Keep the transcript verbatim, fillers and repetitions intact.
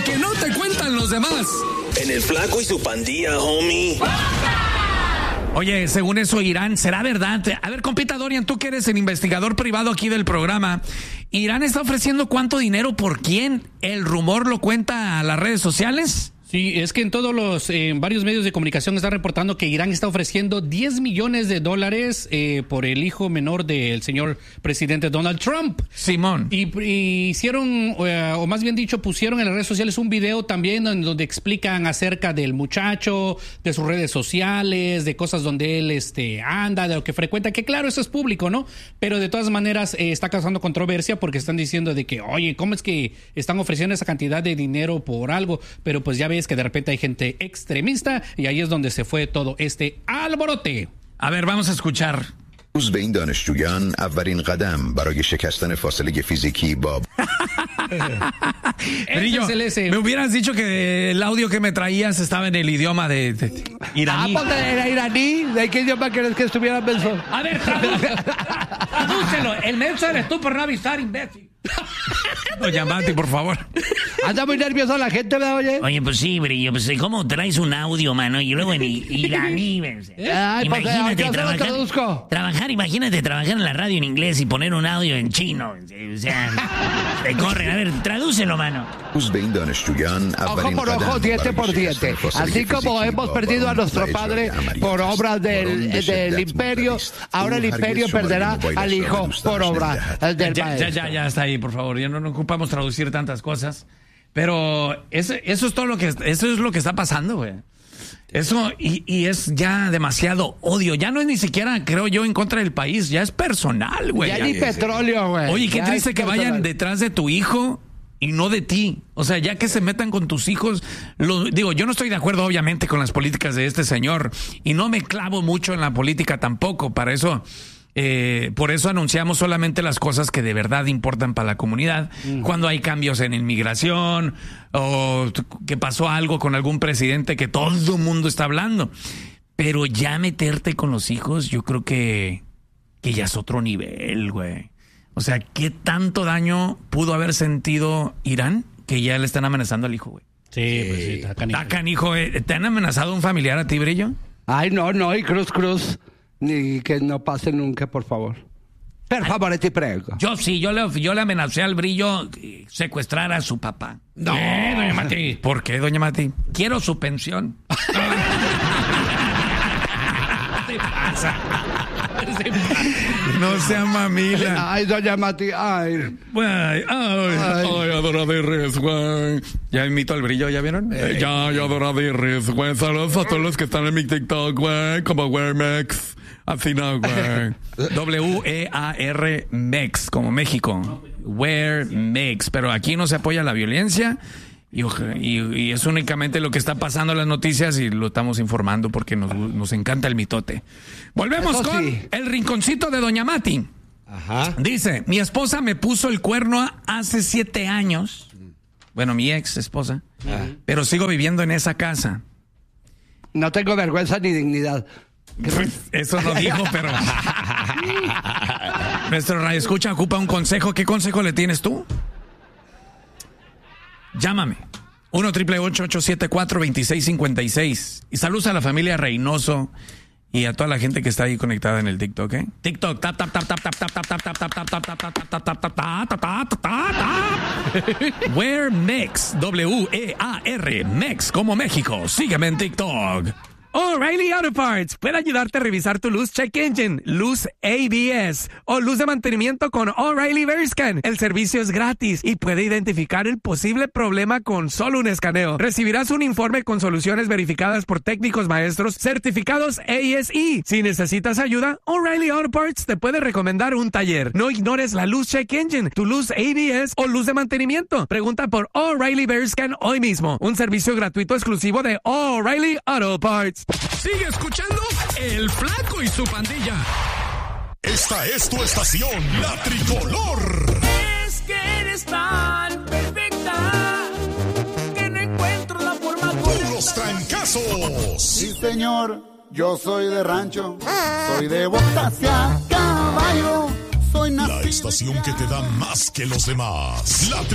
Lo que no te cuentan los demás. En el Flaco y su pandilla, homie. Oye, según eso, Irán, ¿será verdad? A ver, compita Dorian, tú que eres el investigador privado aquí del programa, ¿Irán está ofreciendo cuánto dinero por quién? ¿El rumor lo cuenta a las redes sociales? Sí, es que en todos los, eh, en varios medios de comunicación están reportando que Irán está ofreciendo diez millones de dólares eh, por el hijo menor del señor presidente Donald Trump. Simón. Y, y hicieron, eh, o más bien dicho, pusieron en las redes sociales un video también donde, donde explican acerca del muchacho, de sus redes sociales, de cosas donde él este, anda, de lo que frecuenta, que claro, eso es público, ¿no? Pero de todas maneras eh, está causando controversia porque están diciendo de que, oye, ¿cómo es que están ofreciendo esa cantidad de dinero por algo? Pero pues ya ves que de repente hay gente extremista y ahí es donde se fue todo este alborote. A ver, vamos a escuchar. روز به این دانشجویان اولین قدم برای شکستن فاصله فیزیکی با Brillo, me hubieras dicho que el audio que me traías estaba en el idioma de, de, de iraní. Ah, porque era iraní. ¿De qué idioma quieres que estuviera menso? A ver, tradúcelo. El menso eres tú por no avisar, imbécil. Doña Mati, por favor. Anda muy nervioso la gente, ¿me oye? Oye, pues sí, Brillo, pues ¿cómo traes un audio, mano? Y luego en iraní, ¿Eh? Ay, imagínate trabajar, trabajar, imagínate trabajar en la radio en inglés y poner un audio en chino. O sea, te corren. A ver, tradúcelo, mano. Ojo por ojo, diente por diente. Así como hemos perdido a nuestro padre por obra del, del imperio, ahora el imperio perderá al hijo por obra del ya, maestro. Ya, ya, ya está ahí, por favor. Ya no nos ocupamos traducir tantas cosas. Pero eso, eso es todo lo que eso es lo que está pasando, güey. Eso, y, y es ya demasiado odio. Ya no es ni siquiera, creo yo, en contra del país. Ya es personal, güey. Ya, ya ni es, petróleo, güey. Oye, qué ya triste que personal. Vayan detrás de tu hijo y no de ti. O sea, ya que se metan con tus hijos. Lo, digo, yo no estoy de acuerdo, obviamente, con las políticas de este señor. Y no me clavo mucho en la política tampoco. Para eso... Eh, por eso anunciamos solamente las cosas que de verdad importan para la comunidad. Mm. Cuando hay cambios en inmigración o que pasó algo con algún presidente que todo el mundo está hablando. Pero ya meterte con los hijos, yo creo que, que ya es otro nivel, güey. O sea, ¿qué tanto daño pudo haber sentido Irán que ya le están amenazando al hijo, güey? Sí, pues sí, está canijo. Está canijo, eh. ¿Te han amenazado un familiar a ti, Brillo? Ay, no, no, y cruz, cruz. Ni que no pase nunca, por favor. Per favore, te prego. Yo sí, yo le, yo le amenacé al Brillo secuestrar a su papá. No, eh, doña Mati. ¿Por qué, doña Mati? Quiero su pensión. ¿Qué pasa? No sea mamila. Ay, doña Mati, ay. Ay, ay, ay, ay adoradores, güey. Ya imito al Brillo, ¿ya vieron? Eh, ya, ya adoradores, güey. Saludos a todos los que están en mi TikTok, güey. Como Wearmex. Así no, güey. W E A R Mex, como México. Wearmex. Pero aquí no se apoya la violencia. Y, y, y es únicamente lo que está pasando en las noticias y lo estamos informando porque nos, nos encanta el mitote. Volvemos Eso con sí. el rinconcito de doña Mati. Ajá. Dice, mi esposa me puso el cuerno hace siete años. Bueno, mi ex esposa. Ajá. Pero sigo viviendo en esa casa. No tengo vergüenza ni dignidad. Eso no dijo, pero... Nuestro radio escucha ocupa un consejo. ¿Qué consejo le tienes tú? Llámame. uno triple ocho ocho siete cuatro dos seis cinco seis. Y saludos a la familia Reynoso y a toda la gente que está ahí conectada en el TikTok, ¿eh? TikTok, tap, tap, tap, tap, tap, tap, tap, tap, tap, tap, tap, tap, tap, tap, tap, tap, tap, tap. Wearmex, W E A R, Mex como México. Sígueme en TikTok. O'Reilly Auto Parts puede ayudarte a revisar tu luz check engine, luz A B S o luz de mantenimiento con O'Reilly VeriScan. El servicio es gratis y puede identificar el posible problema con solo un escaneo. Recibirás un informe con soluciones verificadas por técnicos maestros certificados A S E. Si necesitas ayuda, O'Reilly Auto Parts te puede recomendar un taller. No ignores la luz check engine, tu luz A B S o luz de mantenimiento. Pregunta por O'Reilly VeriScan hoy mismo. Un servicio gratuito exclusivo de O'Reilly Auto Parts. Sigue escuchando El Flaco y su pandilla. Esta es tu estación, La Tricolor. Es que eres tan perfecta que no encuentro la forma correcta. Los trancazos. Sí, señor, yo soy de rancho, soy de botas y a caballo, soy nacido. La estación que te da más que los demás. La